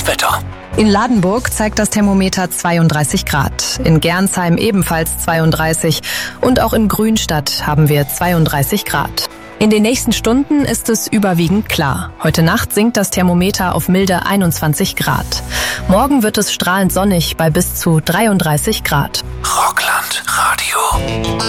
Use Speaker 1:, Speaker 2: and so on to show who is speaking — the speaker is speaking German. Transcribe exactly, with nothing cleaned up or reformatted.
Speaker 1: das Wetter.
Speaker 2: In Ladenburg zeigt das Thermometer zweiunddreißig Grad, in Gernsheim ebenfalls zweiunddreißig und auch in Grünstadt haben wir zweiunddreißig Grad. In den nächsten Stunden ist es überwiegend klar. Heute Nacht sinkt das Thermometer auf milde einundzwanzig Grad. Morgen wird es strahlend sonnig bei bis zu dreiunddreißig Grad.
Speaker 1: Rockland Radio.